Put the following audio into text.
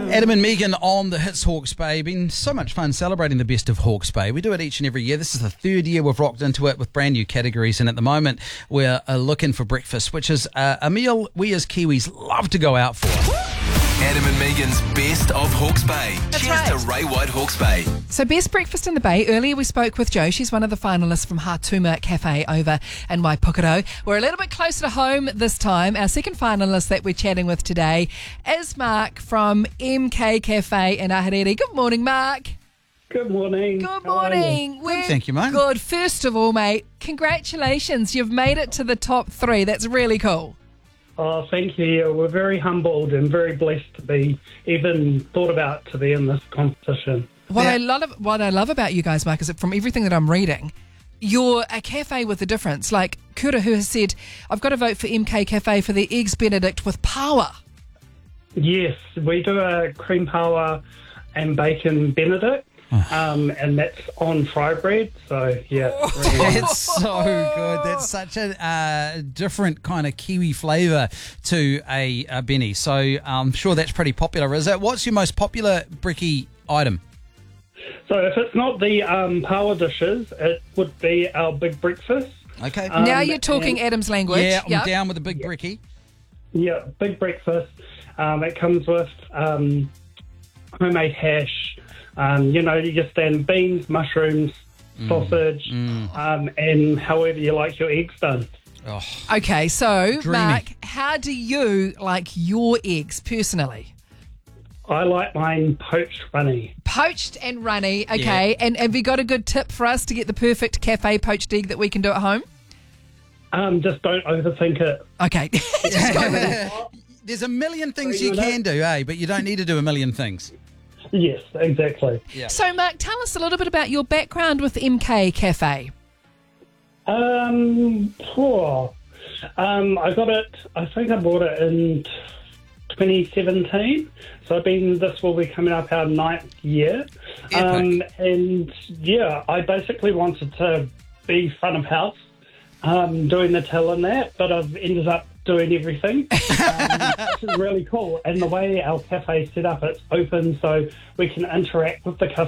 Adam and Megan on the Hits Hawke's Bay. Been so much fun celebrating the best of Hawke's Bay. We do it each and every year. This is the third year we've rocked into it with brand new categories, and at the moment we're looking for breakfast, which is a meal we as Kiwis love to go out for. Adam and Megan's Best of Hawke's Bay. Cheers right. to Ray White Hawke's Bay. So best breakfast in the Bay. Earlier we spoke with Jo. She's one of the finalists from Hatuma Cafe over in Waipukaro. We're a little bit closer to home this time. Our second finalist that we're chatting with today is Mark from MK Cafe in Ahuriri. Good morning, Mark. Good morning. Good morning. Thank you, mate. Good. First of all, mate, congratulations. You've made it to the top 3. That's really cool. Oh, thank you. Yeah, we're very humbled and very blessed to be even thought about to be in this competition. What I love about you guys, Mark, is that from everything that I'm reading, you're a cafe with a difference. Like Kura, who has said, I've got to vote for MK Cafe for the Eggs Benedict with power. Yes, we do a cream power and bacon Benedict, and that's on fry bread. So, yeah. That's so good. That's such a different kind of Kiwi flavour to a Benny. So I'm sure that's pretty popular, is it? What's your most popular bricky item? So if it's not the power dishes, it would be our big breakfast. Okay. Now you're talking Adam's language. Yeah, I'm Yep. down with the big bricky. Yeah, big breakfast. It comes with homemade hash, your standard beans, mushrooms, sausage, and however you like your eggs done. Oh, Okay, so Dreamy. Mark, how do you like your eggs personally? I like mine poached runny. Poached and runny, okay. And have you got a good tip for us to get the perfect cafe poached egg that we can do at home? Just don't overthink it. Okay. Just go with it. there's a million things you can do, but you don't need to do a million things. Yes, exactly. Yeah. So, Mark, tell us a little bit about your background with MK Cafe. I got it, I think I bought it in 2017. So this will be coming up our 9th year. Epic. I basically wanted to be front of house, doing the till and that, but I've ended up doing everything. Which is really cool. And the way our cafe is set up, it's open so we can interact with the customers.